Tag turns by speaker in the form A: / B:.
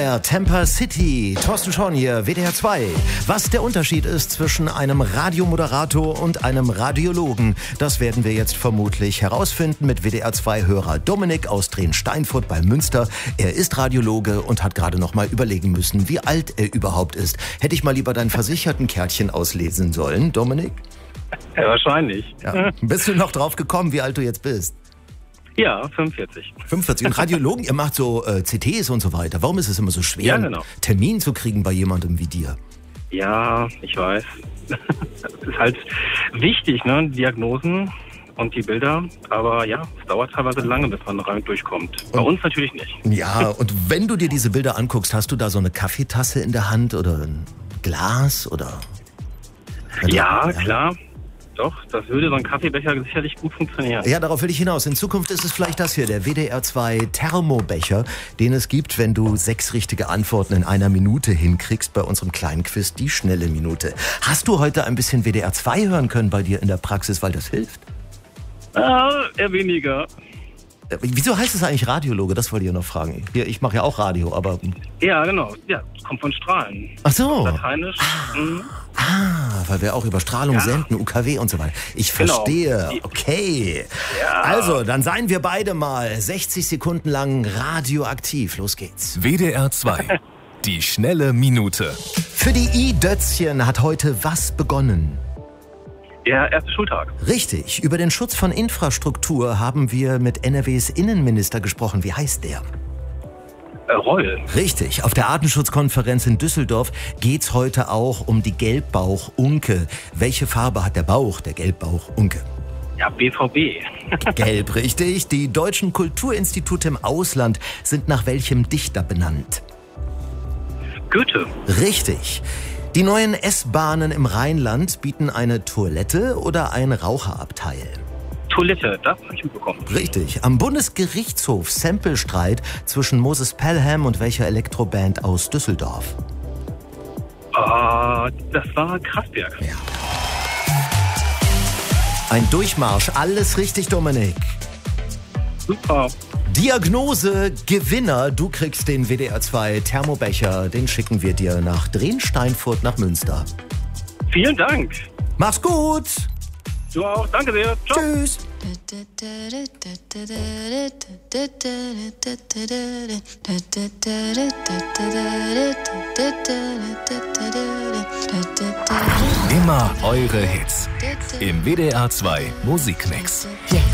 A: NDR Tampa City. Thorsten Schorn hier, WDR 2. Was der Unterschied ist zwischen einem Radiomoderator und einem Radiologen, das werden wir jetzt vermutlich herausfinden mit WDR 2-Hörer Dominik aus Drehn-Steinfurt bei Münster. Er ist Radiologe und hat gerade noch mal überlegen müssen, wie alt er überhaupt ist. Hätte ich mal lieber dein Versichertenkärtchen auslesen sollen, Dominik?
B: Ja, wahrscheinlich.
A: Ja. Bist du noch drauf gekommen, wie alt du jetzt bist?
B: Ja, 45.
A: 45. Und Radiologen, ihr macht so CTs und so weiter. Warum ist es immer so schwer, einen Termin zu kriegen bei jemandem wie dir?
B: Ja, ich weiß. Es ist halt wichtig, ne? Diagnosen und die Bilder. Aber ja, es dauert teilweise lange, bis man rein durchkommt. Bei uns natürlich nicht.
A: Ja, und wenn du dir diese Bilder anguckst, hast du da so eine Kaffeetasse in der Hand oder ein Glas oder?
B: Ja, klar. Doch, das würde so ein Kaffeebecher sicherlich gut funktionieren.
A: Ja, darauf will ich hinaus. In Zukunft ist es vielleicht das hier, der WDR 2 Thermobecher, den es gibt, wenn du 6 richtige Antworten in einer Minute hinkriegst bei unserem kleinen Quiz, die schnelle Minute. Hast du heute ein bisschen WDR 2 hören können bei dir in der Praxis, weil das hilft?
B: Eher weniger.
A: Wieso heißt es eigentlich Radiologe? Das wollte ich ja noch fragen. Ich mache ja auch Radio, aber...
B: Ja, genau. Ja, kommt von Strahlen.
A: Ach so.
B: Lateinisch.
A: Weil wir auch über Strahlung senden, UKW und so weiter. Ich verstehe. Genau. Okay. Ja. Also, dann seien wir beide mal 60 Sekunden lang radioaktiv. Los geht's.
C: WDR 2. Die schnelle Minute.
A: Für die I-Dötzchen hat heute was begonnen?
B: Der erste Schultag.
A: Richtig. Über den Schutz von Infrastruktur haben wir mit NRWs Innenminister gesprochen. Wie heißt der?
B: Reul.
A: Richtig. Auf der Artenschutzkonferenz in Düsseldorf geht's heute auch um die Gelbbauchunke. Welche Farbe hat der Bauch, der Gelbbauchunke?
B: Ja, BVB.
A: Gelb, richtig. Die deutschen Kulturinstitute im Ausland sind nach welchem Dichter benannt?
B: Goethe.
A: Richtig. Die neuen S-Bahnen im Rheinland bieten eine Toilette oder ein Raucherabteil?
B: Toilette, das habe ich mitbekommen.
A: Richtig. Am Bundesgerichtshof Samplestreit zwischen Moses Pelham und welcher Elektroband aus Düsseldorf?
B: Das war Kraftwerk.
A: Ja. Ein Durchmarsch. Alles richtig, Dominik.
B: Super.
A: Diagnose Gewinner. Du kriegst den WDR 2 Thermobecher. Den schicken wir dir nach Drehn-Steinfurt nach Münster.
B: Vielen Dank.
A: Mach's gut.
B: Du auch. Danke sehr. Ciao.
A: Tschüss.
C: Immer eure Hits. Im WDR 2 Musikmix.
D: Jetzt.